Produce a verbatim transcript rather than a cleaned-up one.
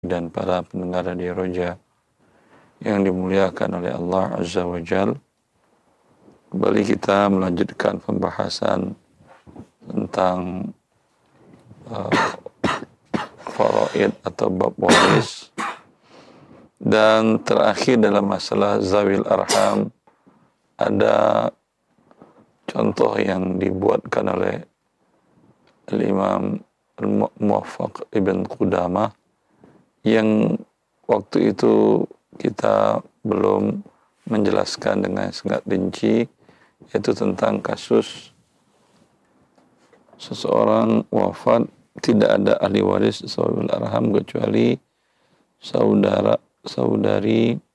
dan para pendengar Radio Roja yang dimuliakan oleh Allah Azza wa Jal. Kembali kita melanjutkan pembahasan tentang uh, faraid atau bab waris, dan terakhir dalam masalah zawil arham ada contoh yang dibuatkan oleh Al-Imam Al-Muwaffaq Ibn Qudamah yang waktu itu kita belum menjelaskan dengan sangat rinci, yaitu tentang kasus seseorang wafat tidak ada ahli waris zawil arham kecuali saudara saudari